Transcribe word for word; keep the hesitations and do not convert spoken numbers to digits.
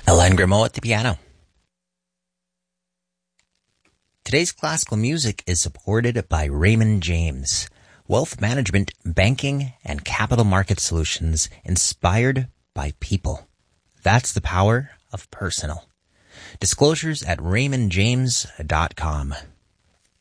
Alain Grimaud at the piano. Today's classical music is supported by Raymond James, wealth management, banking, and capital market solutions inspired by people. That's the power of personal. Disclosures at raymond james dot com.